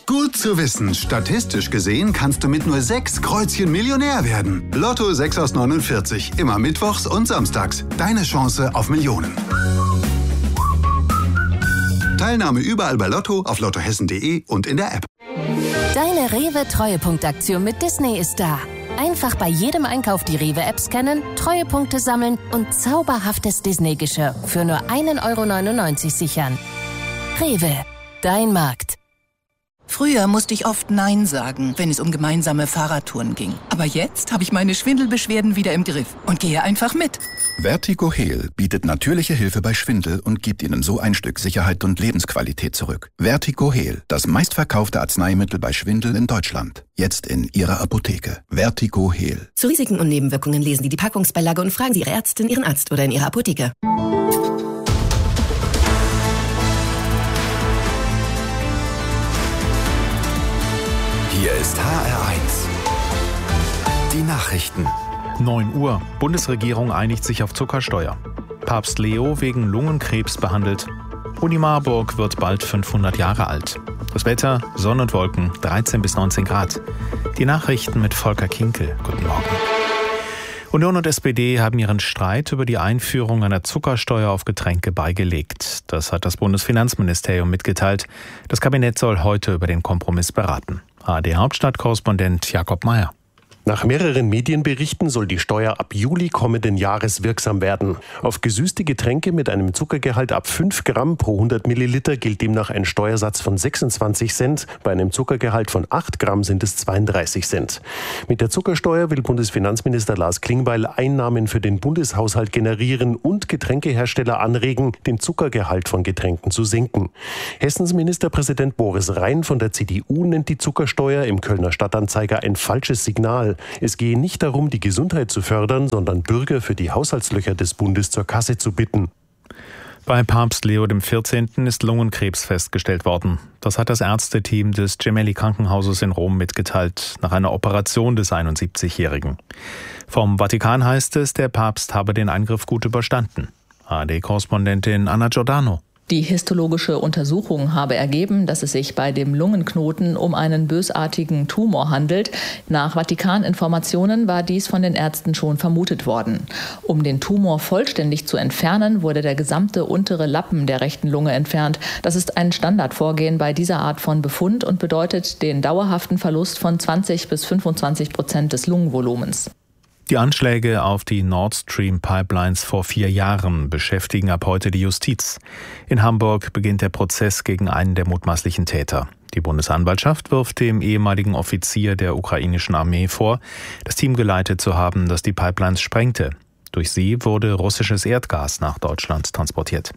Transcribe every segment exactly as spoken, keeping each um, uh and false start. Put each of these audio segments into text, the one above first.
Gut zu wissen, statistisch gesehen kannst du mit nur sechs Kreuzchen Millionär werden. Lotto sechs aus neunundvierzig, immer mittwochs und samstags. Deine Chance auf Millionen. Teilnahme überall bei Lotto, auf lottohessen punkt de und in der App. Deine Rewe-Treuepunktaktion mit Disney ist da. Einfach bei jedem Einkauf die Rewe-App scannen, Treuepunkte sammeln und zauberhaftes Disney-Geschirr für nur ein Euro neunundneunzig sichern. Rewe, dein Markt. Früher musste ich oft Nein sagen, wenn es um gemeinsame Fahrradtouren ging. Aber jetzt habe ich meine Schwindelbeschwerden wieder im Griff und gehe einfach mit. Vertigo Heal bietet natürliche Hilfe bei Schwindel und gibt Ihnen so ein Stück Sicherheit und Lebensqualität zurück. Vertigo Heal, das meistverkaufte Arzneimittel bei Schwindel in Deutschland. Jetzt in Ihrer Apotheke. Vertigo Heal. Zu Risiken und Nebenwirkungen lesen Sie die Packungsbeilage und fragen Sie Ihre Ärztin, Ihren Arzt oder in Ihrer Apotheke. Hier ist H R eins. Die Nachrichten. neun Uhr. Bundesregierung einigt sich auf Zuckersteuer. Papst Leo wegen Lungenkrebs behandelt. Uni Marburg wird bald fünfhundert Jahre alt. Das Wetter, Sonne und Wolken, dreizehn bis neunzehn Grad. Die Nachrichten mit Volker Kinkel. Guten Morgen. Union und S P D haben ihren Streit über die Einführung einer Zuckersteuer auf Getränke beigelegt. Das hat das Bundesfinanzministerium mitgeteilt. Das Kabinett soll heute über den Kompromiss beraten. A R D-Hauptstadtkorrespondent Jakob Meyer. Nach mehreren Medienberichten soll die Steuer ab Juli kommenden Jahres wirksam werden. Auf gesüßte Getränke mit einem Zuckergehalt ab fünf Gramm pro hundert Milliliter gilt demnach ein Steuersatz von sechsundzwanzig Cent. Bei einem Zuckergehalt von acht Gramm sind es zweiunddreißig Cent. Mit der Zuckersteuer will Bundesfinanzminister Lars Klingbeil Einnahmen für den Bundeshaushalt generieren und Getränkehersteller anregen, den Zuckergehalt von Getränken zu senken. Hessens Ministerpräsident Boris Rhein von der C D U nennt die Zuckersteuer im Kölner Stadtanzeiger ein falsches Signal. Es gehe nicht darum, die Gesundheit zu fördern, sondern Bürger für die Haushaltslöcher des Bundes zur Kasse zu bitten. Bei Papst Leo der vierzehnten ist Lungenkrebs festgestellt worden. Das hat das Ärzteteam des Gemelli-Krankenhauses in Rom mitgeteilt, nach einer Operation des einundsiebzigjährigen. Vom Vatikan heißt es, der Papst habe den Eingriff gut überstanden. A R D-Korrespondentin Anna Giordano. Die histologische Untersuchung habe ergeben, dass es sich bei dem Lungenknoten um einen bösartigen Tumor handelt. Nach Vatikaninformationen war dies von den Ärzten schon vermutet worden. Um den Tumor vollständig zu entfernen, wurde der gesamte untere Lappen der rechten Lunge entfernt. Das ist ein Standardvorgehen bei dieser Art von Befund und bedeutet den dauerhaften Verlust von zwanzig bis fünfundzwanzig Prozent des Lungenvolumens. Die Anschläge auf die Nord Stream Pipelines vor vier Jahren beschäftigen ab heute die Justiz. In Hamburg beginnt der Prozess gegen einen der mutmaßlichen Täter. Die Bundesanwaltschaft wirft dem ehemaligen Offizier der ukrainischen Armee vor, das Team geleitet zu haben, das die Pipelines sprengte. Durch sie wurde russisches Erdgas nach Deutschland transportiert.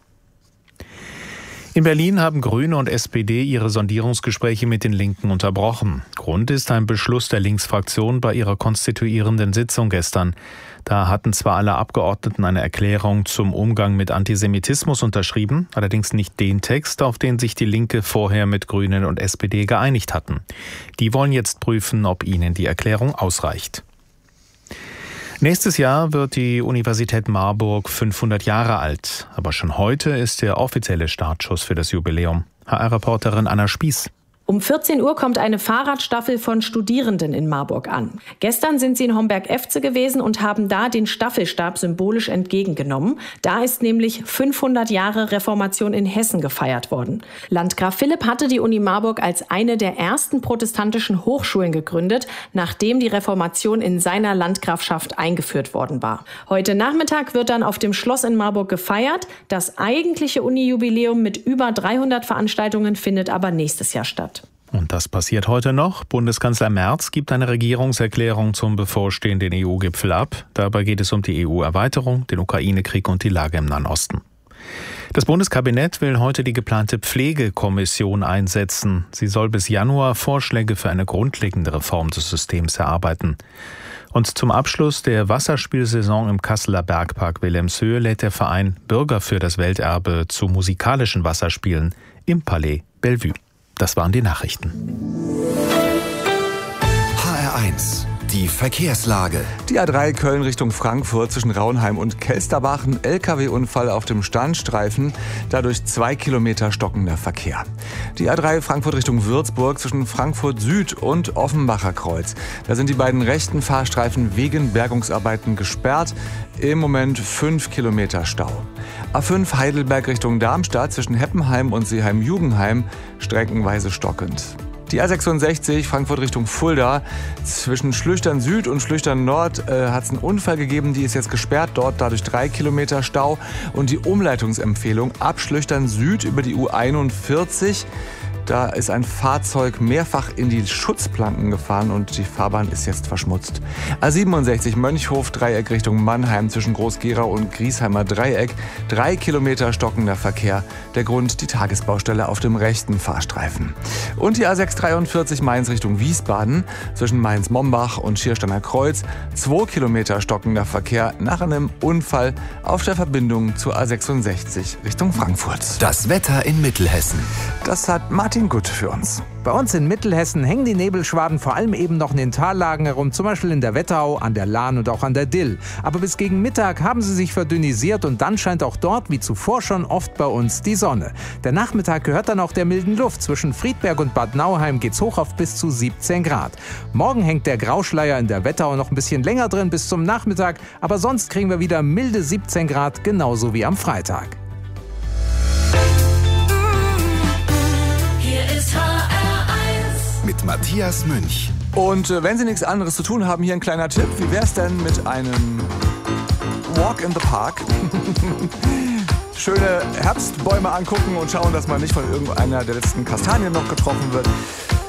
In Berlin haben Grüne und S P D ihre Sondierungsgespräche mit den Linken unterbrochen. Grund ist ein Beschluss der Linksfraktion bei ihrer konstituierenden Sitzung gestern. Da hatten zwar alle Abgeordneten eine Erklärung zum Umgang mit Antisemitismus unterschrieben, allerdings nicht den Text, auf den sich die Linke vorher mit Grünen und S P D geeinigt hatten. Die wollen jetzt prüfen, ob ihnen die Erklärung ausreicht. Nächstes Jahr wird die Universität Marburg fünfhundert Jahre alt. Aber schon heute ist der offizielle Startschuss für das Jubiläum. H R-Reporterin Anna Spieß. Um vierzehn Uhr kommt eine Fahrradstaffel von Studierenden in Marburg an. Gestern sind sie in Homberg-Efze gewesen und haben da den Staffelstab symbolisch entgegengenommen. Da ist nämlich fünfhundert Jahre Reformation in Hessen gefeiert worden. Landgraf Philipp hatte die Uni Marburg als eine der ersten protestantischen Hochschulen gegründet, nachdem die Reformation in seiner Landgrafschaft eingeführt worden war. Heute Nachmittag wird dann auf dem Schloss in Marburg gefeiert. Das eigentliche Uni-Jubiläum mit über dreihundert Veranstaltungen findet aber nächstes Jahr statt. Und das passiert heute noch. Bundeskanzler Merz gibt eine Regierungserklärung zum bevorstehenden E U-Gipfel ab. Dabei geht es um die E U-Erweiterung, den Ukraine-Krieg und die Lage im Nahen Osten. Das Bundeskabinett will heute die geplante Pflegekommission einsetzen. Sie soll bis Januar Vorschläge für eine grundlegende Reform des Systems erarbeiten. Und zum Abschluss der Wasserspielsaison im Kasseler Bergpark Wilhelmshöhe lädt der Verein Bürger für das Welterbe zu musikalischen Wasserspielen im Palais Bellevue. Das waren die Nachrichten. H R eins. Die Verkehrslage. Die A drei Köln Richtung Frankfurt zwischen Raunheim und Kelsterbach. Ein L K W-Unfall auf dem Standstreifen. Dadurch zwei Kilometer stockender Verkehr. Die A drei Frankfurt Richtung Würzburg zwischen Frankfurt Süd und Offenbacher Kreuz. Da sind die beiden rechten Fahrstreifen wegen Bergungsarbeiten gesperrt. Im Moment fünf Kilometer Stau. A fünf Heidelberg Richtung Darmstadt zwischen Heppenheim und Seeheim-Jugenheim streckenweise stockend. Die A sechsundsechzig Frankfurt Richtung Fulda. Zwischen Schlüchtern Süd und Schlüchtern Nord äh, hat es einen Unfall gegeben. Die ist jetzt gesperrt. Dort dadurch drei Kilometer Stau. Und die Umleitungsempfehlung ab Schlüchtern Süd über die U einundvierzig. Da ist ein Fahrzeug mehrfach in die Schutzplanken gefahren und die Fahrbahn ist jetzt verschmutzt. A siebenundsechzig Mönchhof-Dreieck Richtung Mannheim zwischen Groß-Gerau und Griesheimer Dreieck. Drei Kilometer stockender Verkehr. Der Grund die Tagesbaustelle auf dem rechten Fahrstreifen. Und die A sechshundertdreiundvierzig Mainz Richtung Wiesbaden zwischen Mainz-Mombach und Schiersteiner Kreuz. Zwei Kilometer stockender Verkehr nach einem Unfall auf der Verbindung zur A sechsundsechzig Richtung Frankfurt. Das Wetter in Mittelhessen. Das hat Martin Gut für uns. Bei uns in Mittelhessen hängen die Nebelschwaden vor allem eben noch in den Tallagen herum, zum Beispiel in der Wetterau, an der Lahn und auch an der Dill. Aber bis gegen Mittag haben sie sich verdünnisiert und dann scheint auch dort, wie zuvor schon oft bei uns, die Sonne. Der Nachmittag gehört dann auch der milden Luft. Zwischen Friedberg und Bad Nauheim geht's hoch auf bis zu siebzehn Grad. Morgen hängt der Grauschleier in der Wetterau noch ein bisschen länger drin bis zum Nachmittag, aber sonst kriegen wir wieder milde siebzehn Grad, genauso wie am Freitag. Mit Matthias Münch. Und äh, wenn Sie nichts anderes zu tun haben, hier ein kleiner Tipp. Wie wär's denn mit einem Walk in the Park? Schöne Herbstbäume angucken und schauen, dass man nicht von irgendeiner der letzten Kastanien noch getroffen wird.